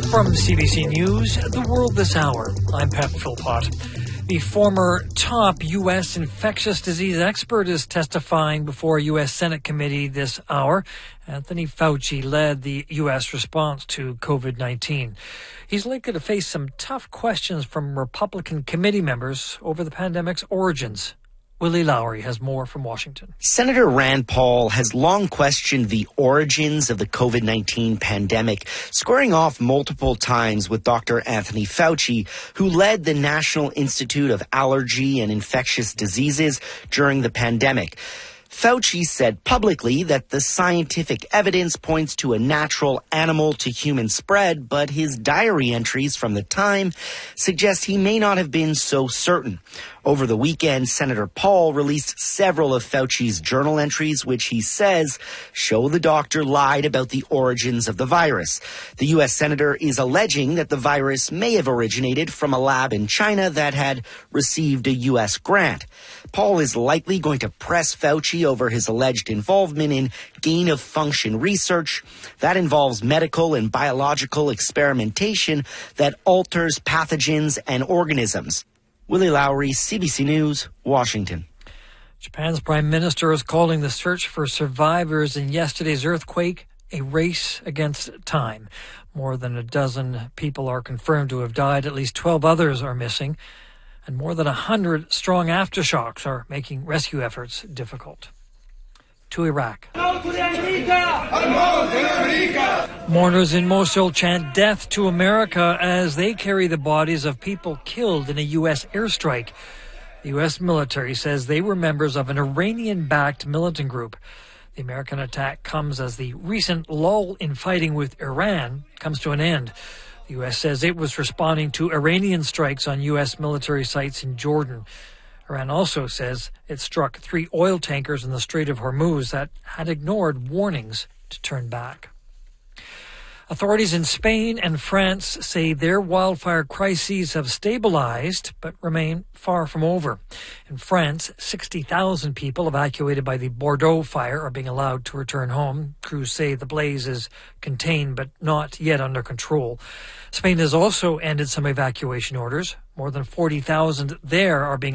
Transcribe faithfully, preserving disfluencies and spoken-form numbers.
From C B C News, The World This Hour, I'm Pep Philpott. The former top U S infectious disease expert is testifying before a U S Senate committee this hour. Anthony Fauci led the U S response to COVID nineteen. He's likely to face some tough questions from Republican committee members over the pandemic's origins. Willie Lowry has more from Washington. Senator Rand Paul has long questioned the origins of the COVID nineteen pandemic, squaring off multiple times with Doctor Anthony Fauci, who led the National Institute of Allergy and Infectious Diseases during the pandemic. Fauci said publicly that the scientific evidence points to a natural animal-to-human spread, but his diary entries from the time suggest he may not have been so certain. Over the weekend, Senator Paul released several of Fauci's journal entries, which he says show the doctor lied about the origins of the virus. The U S senator is alleging that the virus may have originated from a lab in China that had received a U S grant. Paul is likely going to press Fauci over his alleged involvement in gain-of-function research that involves medical and biological experimentation that alters pathogens and organisms. Willie Lowry, C B C News, Washington. Japan's prime minister is calling the search for survivors in yesterday's earthquake a race against time. More than a dozen people are confirmed to have died. At least twelve others are missing. And more than one hundred strong aftershocks are making rescue efforts difficult. To Iraq. Mourners in Mosul chant death to America as they carry the bodies of people killed in a U S airstrike. The U S military says they were members of an Iranian-backed militant group. The American attack comes as the recent lull in fighting with Iran comes to an end. The U S says it was responding to Iranian strikes on U S military sites in Jordan. Iran also says it struck three oil tankers in the Strait of Hormuz that had ignored warnings to turn back. Authorities in Spain and France say their wildfire crises have stabilized but remain far from over. In France, sixty thousand people evacuated by the Bordeaux fire are being allowed to return home. Crews say the blaze is contained but not yet under control. Spain has also ended some evacuation orders. More than forty thousand there are being